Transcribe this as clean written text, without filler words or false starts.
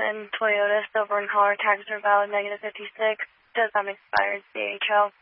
2000 Toyota silver in color, tags are valid, -56, does have expired CHL.